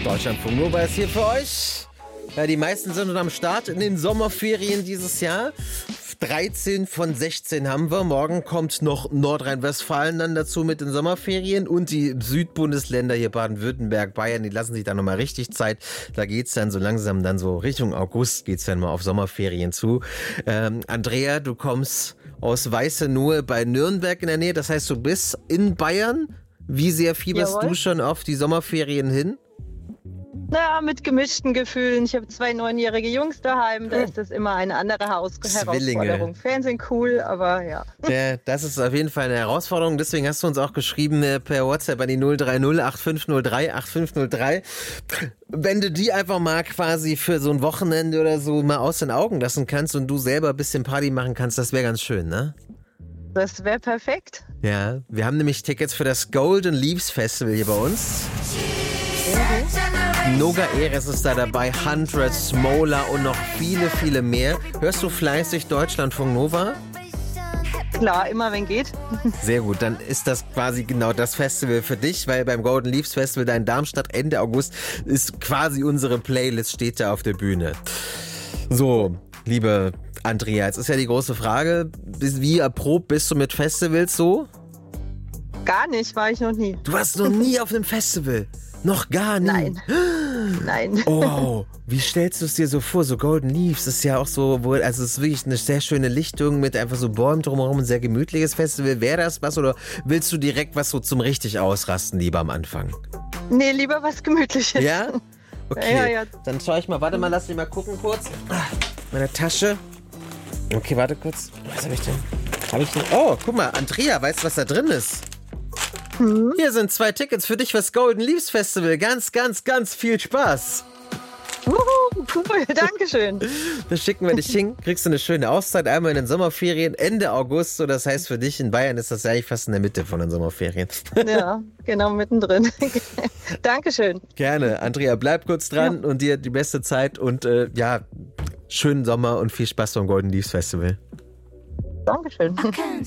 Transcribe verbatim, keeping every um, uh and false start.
Deutschlandfunk Nova ist hier für euch. Ja, die meisten sind am Start in den Sommerferien dieses Jahr. dreizehn von sechzehn haben wir. Morgen kommt noch Nordrhein-Westfalen dann dazu mit den Sommerferien. Und die Südbundesländer hier Baden-Württemberg, Bayern, die lassen sich da nochmal richtig Zeit. Da geht's dann so langsam dann so Richtung August geht's dann mal auf Sommerferien zu. Ähm, Andrea, du kommst aus Weißenohe bei Nürnberg in der Nähe. Das heißt, du bist in Bayern. Wie sehr fieberst Jawohl. du schon auf die Sommerferien hin? Na, mit gemischten Gefühlen. Ich habe zwei neunjährige Jungs daheim. Da ist das immer eine andere Haus- Zwillinge. Herausforderung. Fernsehen cool, aber ja. Ja, das ist auf jeden Fall eine Herausforderung. Deswegen hast du uns auch geschrieben äh, per WhatsApp an die null drei null acht fünf null drei acht fünf null drei. Wenn du die einfach mal quasi für so ein Wochenende oder so mal aus den Augen lassen kannst und du selber ein bisschen Party machen kannst, das wäre ganz schön, ne? Das wäre perfekt. Ja, wir haben nämlich Tickets für das Golden Leaves Festival hier bei uns. Noga Eres ist da dabei, Hundred, Smola und noch viele, viele mehr. Hörst du fleißig Deutschlandfunk Nova? Klar, immer wenn geht. Sehr gut, dann ist das quasi genau das Festival für dich, weil beim Golden Leaves Festival da in Darmstadt Ende August ist quasi unsere Playlist, steht da auf der Bühne. So, liebe Andrea, jetzt ist ja die große Frage, wie erprobt bist du mit Festivals so? Gar nicht, war ich noch nie. Du warst noch nie auf einem Festival? Noch gar nie? Nein. Nein. Oh, wie stellst du es dir so vor? So Golden Leaves ist ja auch so, wohl, also es ist wirklich eine sehr schöne Lichtung mit einfach so Bäumen drumherum, ein sehr gemütliches Festival. Wäre das was oder willst du direkt was so zum richtig ausrasten lieber am Anfang? Nee, lieber was Gemütliches. Ja? Okay, Ja, ja. dann schau ich mal, warte mal, lass mich mal gucken kurz. Ah, meine Tasche. Okay, warte kurz. Was habe ich denn? Habe ich denn? Oh, guck mal, Andrea, weißt du, was da drin ist? Hm? Hier sind zwei Tickets für dich fürs Golden Leaves Festival. Ganz, ganz, ganz viel Spaß. Uhu, cool, Dankeschön. Da schicken wir dich hin, kriegst du eine schöne Auszeit, einmal in den Sommerferien, Ende August. So, das heißt, für dich in Bayern ist das ja eigentlich fast in der Mitte von den Sommerferien. Ja, genau mittendrin. Dankeschön. Gerne. Andrea, bleib kurz dran ja. Und dir die beste Zeit und äh, ja, schönen Sommer und viel Spaß beim Golden Leaves Festival. Dankeschön.